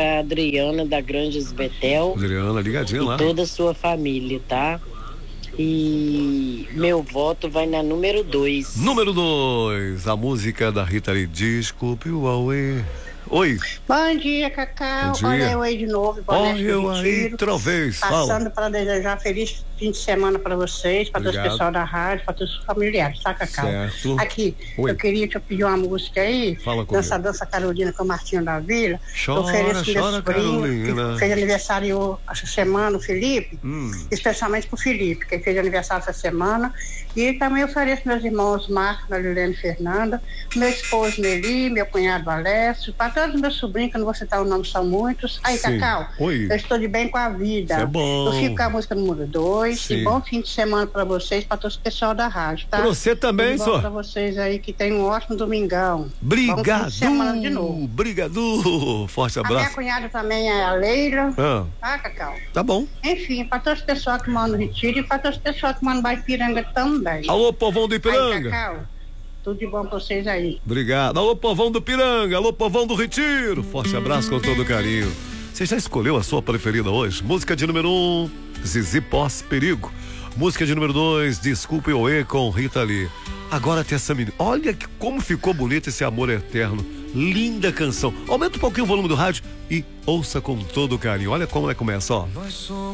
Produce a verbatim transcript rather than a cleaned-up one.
pra Adriana da Grandes Betel. Adriana, ligadinha e lá. toda a sua família, tá? E meu voto vai na número dois. Número dois, a música da Rita Lee, Desculpe o Auê. Oi. Bom dia, Cacau. Bom dia. Olha eu aí de novo. Olha eu aí outra vez. Passando para desejar feliz fim de semana para vocês, para todo o pessoal da rádio, para todos os familiares, tá, Cacau? Certo. Aqui, Oi. eu queria te pedir uma música aí. Fala comigo. Dança Dança Carolina com o Martinho da Vila. Chora, eu ofereço meu chora, sobrinho, Carolina. que fez aniversário essa semana, o Felipe. Hum. Especialmente pro Felipe, que fez aniversário essa semana. E também ofereço meus irmãos Marcos, Marilene e Fernanda, meu esposo Neli, meu cunhado Alessio, para todos os meus sobrinhos, que eu não vou citar o nome, são muitos. Aí, Sim. Cacau, Oi. eu estou de bem com a vida. Isso é bom. Eu fico com a música número dois. Sim. E bom fim de semana para vocês, para todo o pessoal da rádio, tá? Pra você também, Tudo bom senhor. pra vocês aí, que tem um ótimo domingão. Obrigado. Bom fim de semana de novo. Obrigado. Forte A minha abraço. cunhada também é a Leila. Ah, Tá, Cacau? tá bom. Enfim, para todos os pessoal que mandam retiro e para todos os pessoal que mandam Baipiranga também. Alô, povão do Aí, Ipiranga. Cacau, tudo de bom pra vocês aí. Obrigado. Alô, povão do Piranga. Alô, povão do Retiro. Forte abraço com todo carinho. Você já escolheu a sua preferida hoje? Música de número um, Zizi Pós Perigo. Música de número dois, Desculpe Oê com Rita Lee. Agora tem essa menina. Olha que, como ficou bonito esse Amor Eterno. Linda canção. Aumenta um pouquinho o volume do rádio e ouça com todo carinho. Olha como ela começa, ó.